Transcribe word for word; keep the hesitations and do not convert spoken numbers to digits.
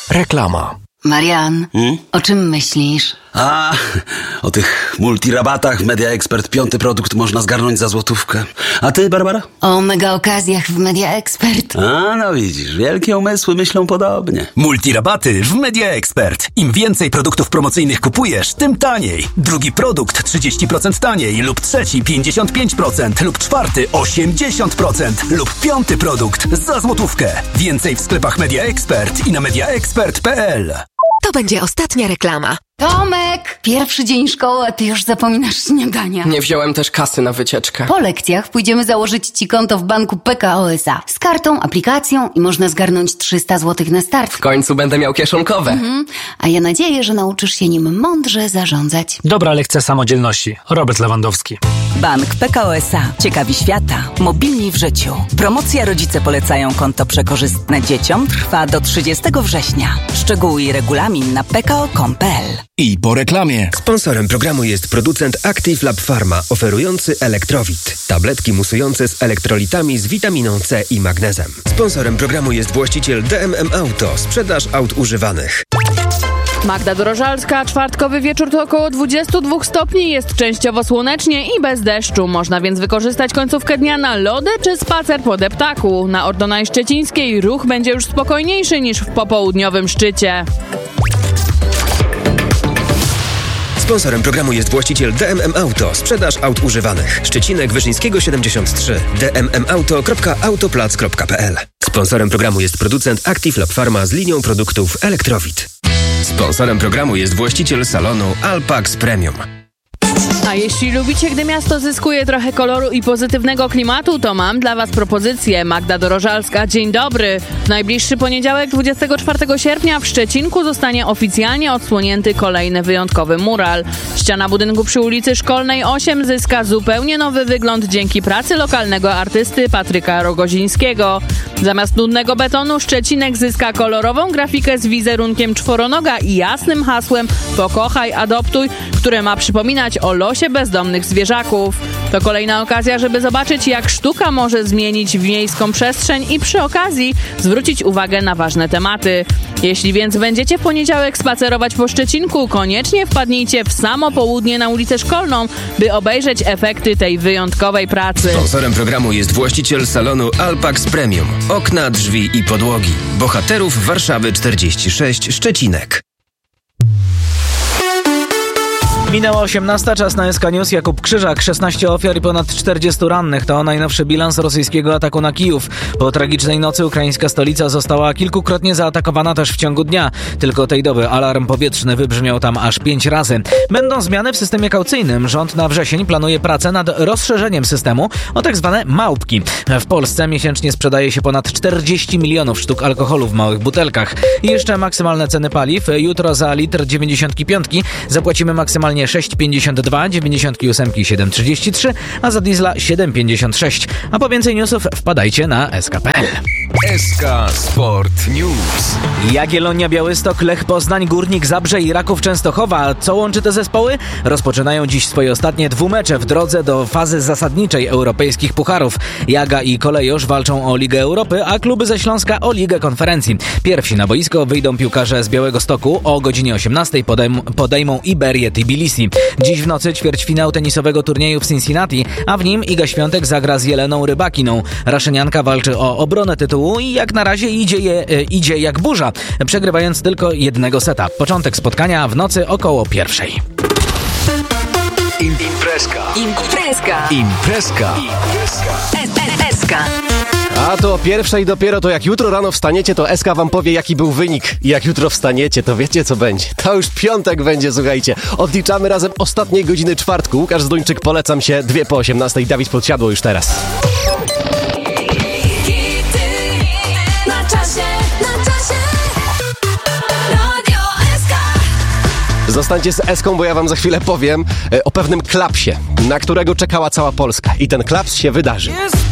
Reklama. Marian, hmm? o czym myślisz? A, o tych multirabatach w Media Expert. Piąty produkt można zgarnąć za złotówkę. A ty, Barbara? O mega okazjach w Media Expert. A, no widzisz, wielkie umysły myślą podobnie. Multirabaty w Media Expert. Im więcej produktów promocyjnych kupujesz, tym taniej. Drugi produkt trzydzieści procent taniej, lub trzeci pięćdziesiąt pięć procent, lub czwarty osiemdziesiąt procent, lub piąty produkt za złotówkę. Więcej w sklepach Media Expert i na media expert kropka p l. To będzie ostatnia reklama. Tomek! Pierwszy dzień szkoły, a ty już zapominasz śniadania. Nie wziąłem też kasy na wycieczkę. Po lekcjach pójdziemy założyć ci konto w banku P K O S A. Z kartą, aplikacją i można zgarnąć trzysta złotych na start. W końcu będę miał kieszonkowe. Mhm. A ja nadzieję, że nauczysz się nim mądrze zarządzać. Dobra lekcja samodzielności. Robert Lewandowski. Bank P K O S A. Ciekawi świata. Mobilni w życiu. Promocja Rodzice polecają konto przekorzystne dzieciom trwa do trzydziestego września. Szczegóły i regulamin na p k o kropka com kropka p l. I po reklamie. Sponsorem programu jest producent Active Lab Pharma, oferujący Elektrowit. Tabletki musujące z elektrolitami z witaminą C i magnezem. Sponsorem programu jest właściciel D M M Auto, sprzedaż aut używanych. Magda Dorożalska. Czwartkowy wieczór to około dwadzieścia dwa stopni, jest częściowo słonecznie i bez deszczu. Można więc wykorzystać końcówkę dnia na lody czy spacer po deptaku. Na Ordonaj Szczecińskiej ruch będzie już spokojniejszy niż w popołudniowym szczycie. Sponsorem programu jest właściciel D M M Auto, sprzedaż aut używanych. Szczecinek Wyszyńskiego siedemdziesiąt trzy. d m m auto kropka autoplac kropka p l. Sponsorem programu jest producent Active Lab Pharma z linią produktów Elektrowit. Sponsorem programu jest właściciel salonu Alpax Premium. A jeśli lubicie, gdy miasto zyskuje trochę koloru i pozytywnego klimatu, to mam dla was propozycję. Magda Dorożalska, dzień dobry. W najbliższy poniedziałek, dwudziestego czwartego sierpnia w Szczecinku zostanie oficjalnie odsłonięty kolejny wyjątkowy mural. Ściana budynku przy ulicy Szkolnej osiem zyska zupełnie nowy wygląd dzięki pracy lokalnego artysty Patryka Rogozińskiego. Zamiast nudnego betonu Szczecinek zyska kolorową grafikę z wizerunkiem czworonoga i jasnym hasłem "Pokochaj, adoptuj", które ma przypominać o losie bezdomnych zwierzaków. To kolejna okazja, żeby zobaczyć, jak sztuka może zmienić miejską przestrzeń i przy okazji zwrócić uwagę na ważne tematy. Jeśli więc będziecie w poniedziałek spacerować po Szczecinku, koniecznie wpadnijcie w samo południe na ulicę Szkolną, by obejrzeć efekty tej wyjątkowej pracy. Sponsorem programu jest właściciel salonu Alpax Premium. Okna, drzwi i podłogi. Bohaterów Warszawy czterdzieści sześć, Szczecinek. Minęła osiemnasta, czas na S K News. Jakub Krzyżak, szesnaście ofiar i ponad czterdziestu rannych. To najnowszy bilans rosyjskiego ataku na Kijów. Po tragicznej nocy ukraińska stolica została kilkukrotnie zaatakowana też w ciągu dnia. Tylko tej doby alarm powietrzny wybrzmiał tam aż pięć razy. Będą zmiany w systemie kaucyjnym. Rząd na wrzesień planuje pracę nad rozszerzeniem systemu o tak zwane małpki. W Polsce miesięcznie sprzedaje się ponad czterdzieści milionów sztuk alkoholu w małych butelkach. I jeszcze maksymalne ceny paliw. Jutro za litr dziewięćdziesiątki piątki zapłacimy maksymalnie sześć pięćdziesiąt dwa, dziewięćdziesiątki osiem siedem trzydzieści trzy, a za diesla siedem pięćdziesiąt sześć. A po więcej newsów wpadajcie na s k kropka p l. S K Sport News. Jagiellonia Białystok, Lech Poznań, Górnik Zabrze i Raków Częstochowa. Co łączy te zespoły? Rozpoczynają dziś swoje ostatnie dwumecze w drodze do fazy zasadniczej europejskich pucharów. Jaga i Kolejosz walczą o Ligę Europy, a kluby ze Śląska o Ligę Konferencji. Pierwsi na boisko wyjdą piłkarze z Białegostoku. O godzinie osiemnastej podejm- podejmą Iberię Tbilisi. Dziś w nocy ćwierćfinał tenisowego turnieju w Cincinnati, a w nim Iga Świątek zagra z Jeleną Rybakiną. Raszynianka walczy o obronę tytułu i jak na razie idzie, je, e, idzie jak burza, przegrywając tylko jednego seta. Początek spotkania w nocy około pierwszej. Imprezka. Imprezka. Imprezka. S K. A to o pierwszej dopiero, to jak jutro rano wstaniecie, to S K wam powie, jaki był wynik. I jak jutro wstaniecie, to wiecie, co będzie. To już piątek będzie, słuchajcie. Odliczamy razem ostatniej godziny czwartku. Łukasz Zduńczyk, polecam się, dwie po osiemnastej. Dawid Podsiadło już teraz. Zostańcie z Eską, bo ja wam za chwilę powiem e, o pewnym klapsie, na którego czekała cała Polska. I ten klaps się wydarzy.